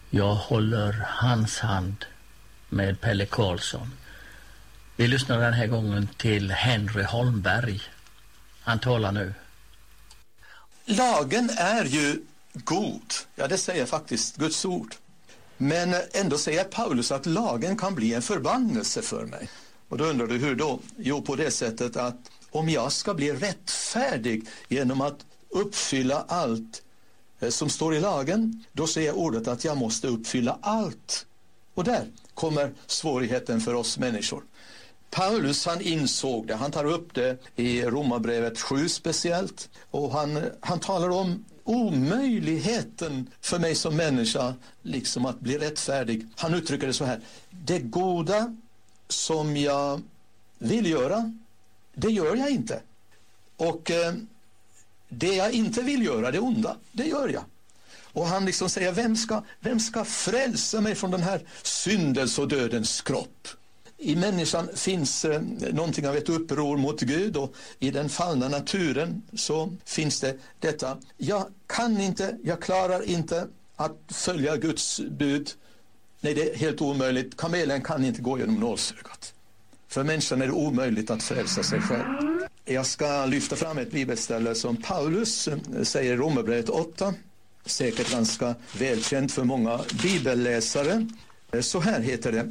Jag håller hans hand med Pelle Karlsson. Vi lyssnar den här gången till Henry Holmberg. Han talar nu. Lagen är ju god. Ja, det säger faktiskt Guds ord. Men ändå säger Paulus att lagen kan bli en förbannelse för mig. Och då undrar du hur då? Jo, på det sättet att om jag ska bli rättfärdig genom att uppfylla allt som står i lagen, då säger ordet att jag måste uppfylla allt. Och där kommer svårigheten för oss människor. Paulus, han insåg det. Han tar upp det i Romarbrevet 7 speciellt. Och han talar om omöjligheten för mig som människa liksom att bli rättfärdig. Han uttrycker det så här: det goda som jag vill göra, det gör jag inte. Och det jag inte vill göra, det onda, det gör jag. Och han liksom säger, vem ska frälsa mig från den här syndens och dödens kropp? I människan finns någonting av ett uppror mot Gud, och i den fallna naturen så finns det detta: jag klarar inte att följa Guds bud. Nej, det är helt omöjligt. Kamelen kan inte gå genom nålsögat. För människan är det omöjligt att frälsa sig själv. Jag ska lyfta fram ett bibelställe som Paulus säger i Romarbrevet 8. Säkert ganska välkänt för många bibelläsare. Så här heter det.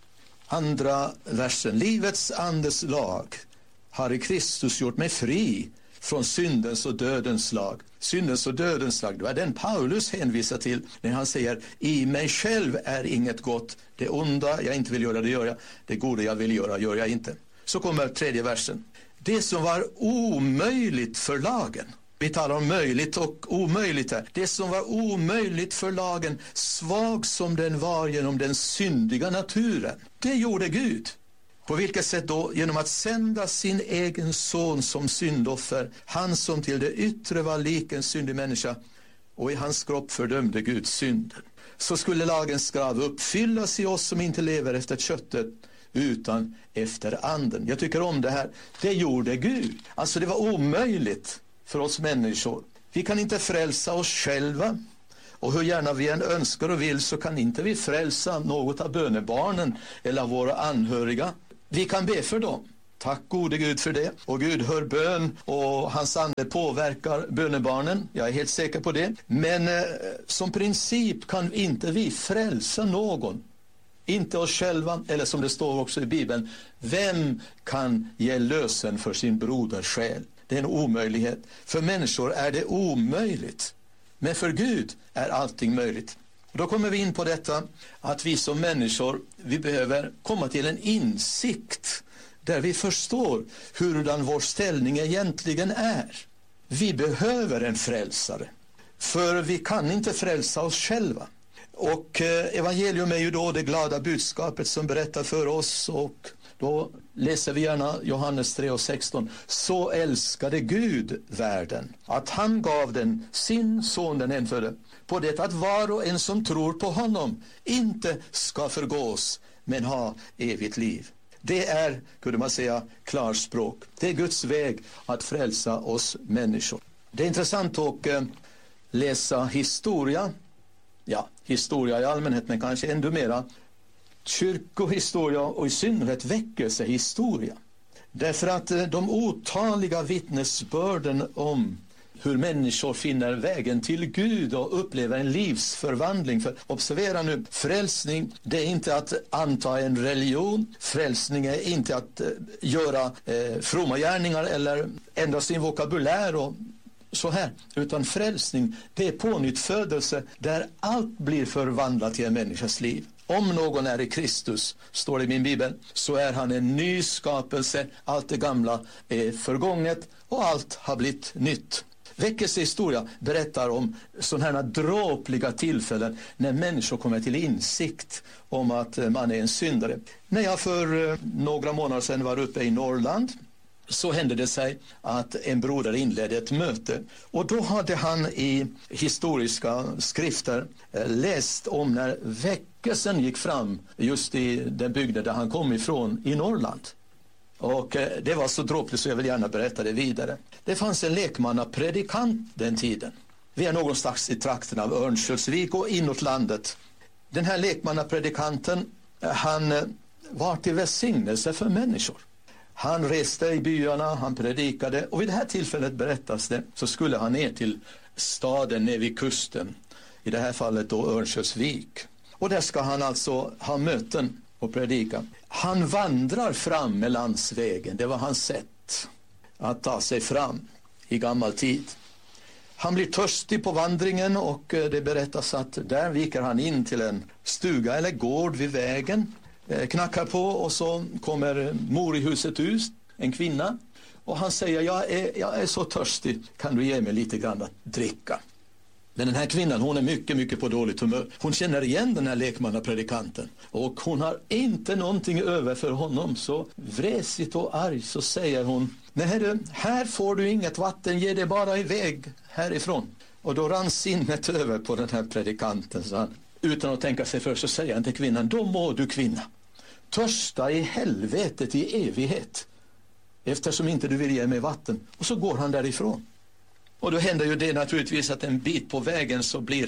Andra versen: livets andes lag har i Kristus gjort mig fri från syndens och dödens lag. Syndens och dödens lag, det var den Paulus hänvisar till när han säger: i mig själv är inget gott. Det onda jag inte vill göra, det gör jag. Det goda jag vill göra, gör jag inte. Så kommer tredje versen. Det som var omöjligt för lagen. Vi talar om möjligt och omöjligt här. Det som var omöjligt för lagen, svag som den var genom den syndiga naturen, det gjorde Gud. På vilket sätt då? Genom att sända sin egen son som syndoffer. Han som till det yttre var lik en syndig människa, och i hans kropp fördömde Gud synden. Så skulle lagens krav uppfyllas i oss som inte lever efter köttet utan efter anden. Jag tycker om det här. Det gjorde Gud. Alltså det var omöjligt för oss människor. Vi kan inte frälsa oss själva. Och hur gärna vi än önskar och vill, så kan inte vi frälsa något av bönebarnen eller våra anhöriga. Vi kan be för dem. Tack gode Gud för det. Och Gud hör bön, och hans ande påverkar bönebarnen. Jag är helt säker på det. Men som princip kan inte vi frälsa någon. Inte oss själva, eller som det står också i Bibeln: vem kan ge lösen för sin broders själ? Det är en omöjlighet. För människor är det omöjligt. Men för Gud är allting möjligt. Och då kommer vi in på detta att vi som människor, vi behöver komma till en insikt där vi förstår hurdan vår ställning egentligen är. Vi behöver en frälsare. För vi kan inte frälsa oss själva. Och evangelium är ju då det glada budskapet som berättar för oss, och då läser vi gärna Johannes 3:16. Så älskade Gud världen, att han gav den sin son den enfödde, på det att var och en som tror på honom inte ska förgås, men ha evigt liv. Det är, kunde man säga, klarspråk. Det är Guds väg att frälsa oss människor. Det är intressant att läsa historia. Ja, historia i allmänhet, men kanske ännu mera kyrkohistoria, och i synnerhet väckelsehistoria. Därför att de otaliga vittnesbörden om hur människor finner vägen till Gud och upplever en livsförvandling. För observera nu, frälsning, det är inte att anta en religion. Frälsning är inte att göra fromma gärningar eller ändra sin vokabulär och så här, utan frälsning, det är pånyttfödelse där allt blir förvandlat i en människas liv. Om någon är i Kristus, står det i min bibel, så är han en ny skapelse. Allt det gamla är förgånget och allt har blivit nytt. Väckelsehistoria berättar om sådana här dråpliga tillfällen när människor kommer till insikt om att man är en syndare. När jag för några månader sedan var uppe i Norrland, så hände det sig att en broder inledde ett möte, och då hade han i historiska skrifter läst om när väckelsen gick fram just i den bygden där han kom ifrån i Norrland. Och det var så dråpligt så jag vill gärna berätta det vidare. Det fanns en lekmannapredikant den tiden. Vi är någonstans i trakten av Örnsköldsvik och inåt landet. Den här lekmannapredikanten, han var till välsignelse för människor. Han reste i byarna, han predikade, och vid det här tillfället berättas det, så skulle han ner till staden nere vid kusten. I det här fallet då Örnsköldsvik. Och där ska han alltså ha möten och predika. Han vandrar fram med landsvägen. Det var hans sätt att ta sig fram i gammal tid. Han blir törstig på vandringen, och det berättas att där viker han in till en stuga eller gård vid vägen. Knackar på, och så kommer mor i huset ut, en kvinna. Och han säger, jag är så törstig, kan du ge mig lite grann att dricka? Men den här kvinnan, hon är mycket, mycket på dåligt humör. Hon känner igen den här lekmannapredikanten. Och hon har inte någonting över för honom. Så vresigt och arg så säger hon, nej du, här får du inget vatten, ge det bara iväg härifrån. Och då rann sinnet över på den här predikanten. Så han, utan att tänka sig för, så säger han till kvinnan, då må du kvinna törsta i helvetet i evighet, eftersom inte du vill ge mig vatten. Och så går han därifrån. Och då händer ju det naturligtvis att en bit på vägen så blir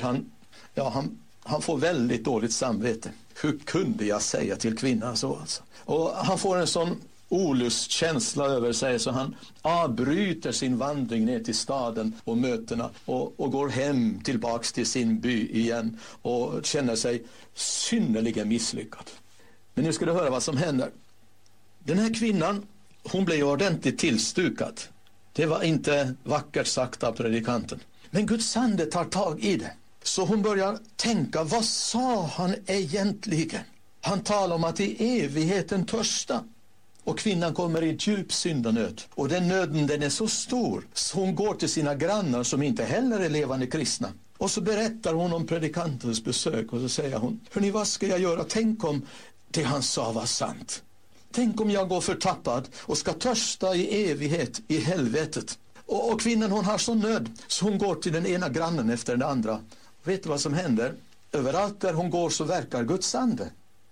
han får väldigt dåligt samvete. Hur kunde jag säga till kvinnan så alltså? Och han får en sån olustkänsla över sig, så han avbryter sin vandring ner till staden och mötena och går hem tillbaks till sin by igen och känner sig synnerligen misslyckad. Men nu ska du höra vad som händer. Den här kvinnan, hon blev ordentligt tillstukad. Det var inte vackert sagt av predikanten. Men Guds ande tar tag i det. Så hon börjar tänka, vad sa han egentligen? Han talar om att i evigheten törsta. Och kvinnan kommer i djup syndanöd. Och den nöden, den är så stor, så hon går till sina grannar som inte heller är levande kristna. Och så berättar hon om predikantens besök, och så säger hon, hörni, vad ska jag göra? Tänk om det han sa var sant. Tänk om jag går förtappad och ska törsta i evighet i helvetet. Och kvinnan, hon har så nöd, så hon går till den ena grannen efter den andra. Vet du vad som händer? Överallt där hon går så verkar Guds ande.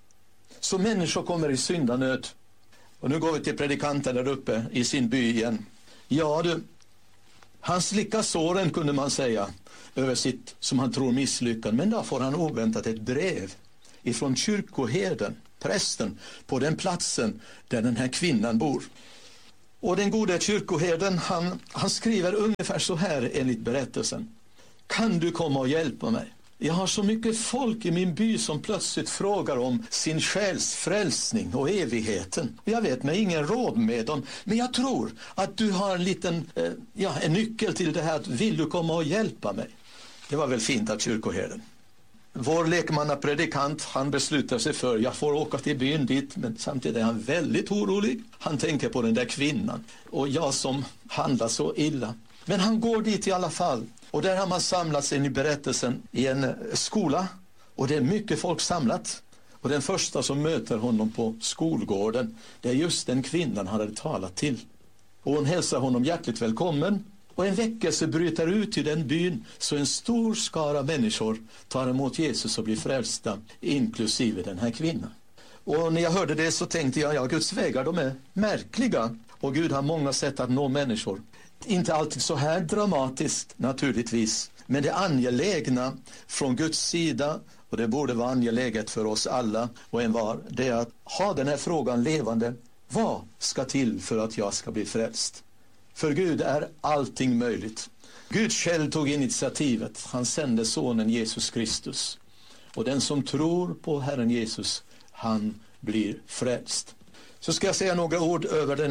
Så människor kommer i syndanöd. Och nu går vi till predikanten där uppe i sin by igen. Ja du, han slickar såren, kunde man säga, över sitt, som han tror, misslyckande. Men då får han oväntat ett brev ifrån kyrkoherden, prästen, på den platsen där den här kvinnan bor. Och den gode kyrkoherden, han skriver ungefär så här enligt berättelsen. Kan du komma och hjälpa mig? Jag har så mycket folk i min by som plötsligt frågar om sin själs frälsning och evigheten. Jag vet mig ingen råd med dem, men jag tror att du har en liten en nyckel till det här. Att vill du komma och hjälpa mig? Det var väl fint av kyrkoherden. Vår lekmannapredikant, han beslutar sig för, jag får åka till byn dit, men samtidigt är han väldigt orolig. Han tänker på den där kvinnan och jag som handlar så illa. Men han går dit i alla fall. Och där har man samlats in i berättelsen i en skola. Och det är mycket folk samlat. Och den första som möter honom på skolgården, det är just den kvinnan han hade talat till. Och hon hälsar honom hjärtligt välkommen. Och en väckelse bryter ut i den byn, så en stor skara människor tar emot Jesus och blir frälsta, inklusive den här kvinnan. Och när jag hörde det så tänkte jag, Guds vägar, de är märkliga. Och Gud har många sätt att nå människor. Inte alltid så här dramatiskt naturligtvis, men det angelägna från Guds sida, och det borde vara angeläget för oss alla och en var, det är att ha den här frågan levande. Vad ska till för att jag ska bli frälst? För Gud är allting möjligt. Gud själv tog initiativet. Han sände sonen Jesus Kristus. Och den som tror på Herren Jesus, han blir frälst. Så ska jag säga några ord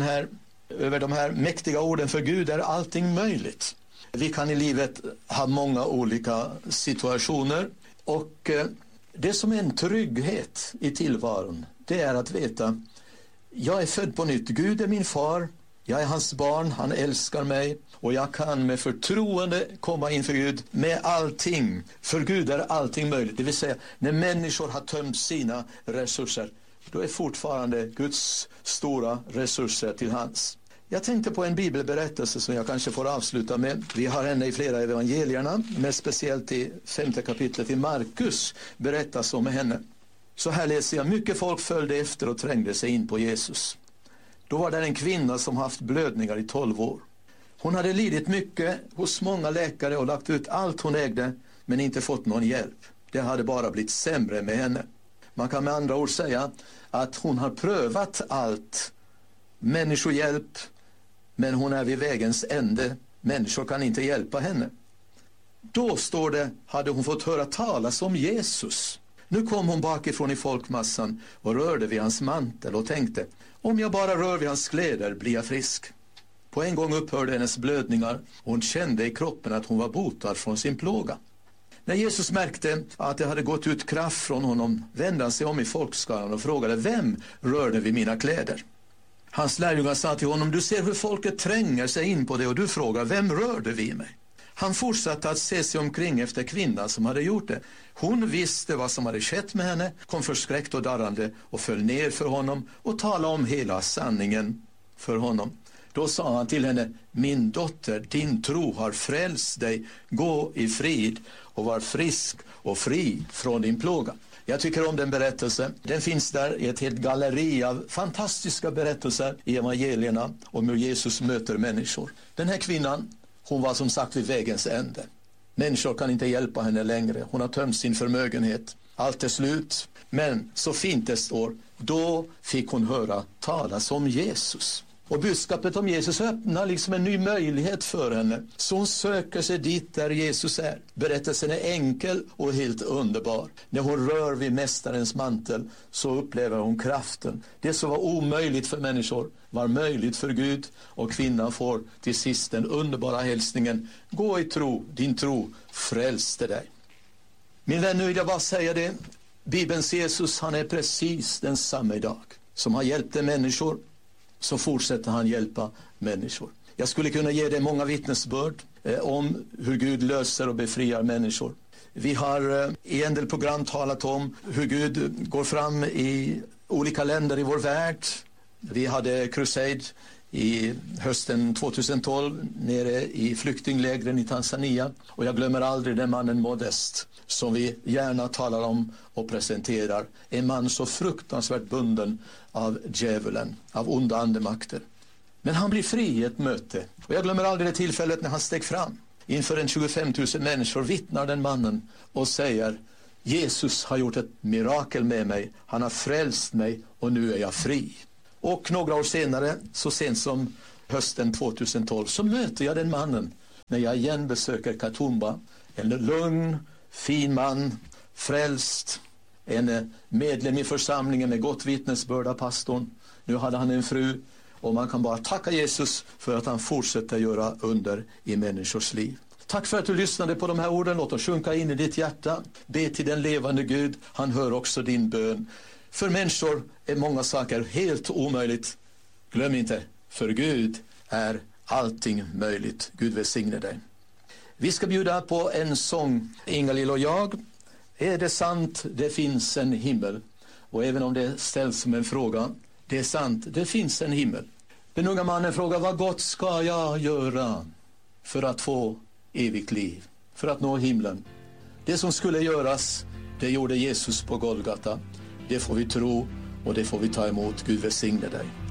över de här mäktiga orden. För Gud är allting möjligt. Vi kan i livet ha många olika situationer. Och det som är en trygghet i tillvaron, det är att veta, jag är född på nytt. Gud är min far. Jag är hans barn, han älskar mig och jag kan med förtroende komma inför Gud med allting. För Gud är allting möjligt. Det vill säga, när människor har tömt sina resurser, då är fortfarande Guds stora resurser till hans. Jag tänkte på en bibelberättelse som jag kanske får avsluta med. Vi har henne i flera evangelierna, men speciellt i 5:e kapitlet i Markus berättas om henne. Så här läser jag, mycket folk följde efter och trängde sig in på Jesus. Då var det en kvinna som haft blödningar i 12 år. Hon hade lidit mycket hos många läkare och lagt ut allt hon ägde, men inte fått någon hjälp. Det hade bara blivit sämre med henne. Man kan med andra ord säga att hon har prövat allt. Människohjälp, men hon är vid vägens ände. Människor kan inte hjälpa henne. Då står det, hade hon fått höra talas om Jesus. Nu kom hon bakifrån i folkmassan och rörde vid hans mantel och tänkte, om jag bara rör vid hans kläder blir jag frisk. På en gång upphörde hennes blödningar och hon kände i kroppen att hon var botad från sin plåga. När Jesus märkte att det hade gått ut kraft från honom vände han sig om i folkskaran och frågade, vem rörde vid mina kläder? Hans lärjungar sa till honom, du ser hur folket tränger sig in på det och du frågar, vem rörde vid mig? Han fortsatte att se sig omkring efter kvinnan som hade gjort det. Hon visste vad som hade skett med henne, kom förskräckt och darrande och föll ner för honom och talade om hela sanningen för honom. Då sa han till henne, min dotter, din tro har frälst dig. Gå i frid och var frisk och fri från din plåga. Jag tycker om den berättelsen. Den finns där i ett helt galleri av fantastiska berättelser i evangelierna om hur Jesus möter människor. Den här kvinnan, hon var som sagt vid vägens ände. Människor kan inte hjälpa henne längre. Hon har tömt sin förmögenhet. Allt är slut. Men så fint det står, då fick hon höra talas om Jesus. Och budskapet om Jesus öppnar liksom en ny möjlighet för henne. Så hon söker sig dit där Jesus är. Berättelsen är enkel och helt underbar. När hon rör vid mästarens mantel så upplever hon kraften. Det som var omöjligt för människor var möjligt för Gud. Och kvinnan får till sist den underbara hälsningen. Gå i tro, din tro frälste dig. Min vän, nu vill jag bara säga det. Bibelns Jesus, han är precis densamma idag. Som har hjälpt människor, så fortsätter han hjälpa människor. Jag skulle kunna ge dig många vittnesbörd om hur Gud löser och befriar människor. Vi har i en del program talat om hur Gud går fram i olika länder i vår värld. Vi hade crusade i hösten 2012 nere i flyktinglägren i Tanzania. Och jag glömmer aldrig den mannen Modest som vi gärna talar om och presenterar. En man så fruktansvärt bunden av djävulen, av onda andemakter. Men han blir fri i ett möte. Och jag glömmer aldrig det tillfället när han steg fram. Inför en 25 000 människor vittnar den mannen och säger, Jesus har gjort ett mirakel med mig. Han har frälst mig och nu är jag fri. Och några år senare, så sent som hösten 2012, så möter jag den mannen när jag igen besöker Katumba. En lugn, fin man, frälst, en medlem i församlingen med gott vittnesbörd av pastorn. Nu hade han en fru och man kan bara tacka Jesus för att han fortsätter göra under i människors liv. Tack för att du lyssnade på de här orden. Låt oss sjunka in i ditt hjärta. Be till den levande Gud. Han hör också din bön. För människor är många saker helt omöjligt. Glöm inte, för Gud är allting möjligt. Gud välsigne dig. Vi ska bjuda på en sång, Ingalill och jag. Är det sant, det finns en himmel? Och även om det ställs som en fråga, det är sant, det finns en himmel. Den unga mannen frågar, vad gott ska jag göra för att få evigt liv? För att nå himlen. Det som skulle göras, det gjorde Jesus på Golgata. Det får vi tro och det får vi ta emot. Gud välsigne dig.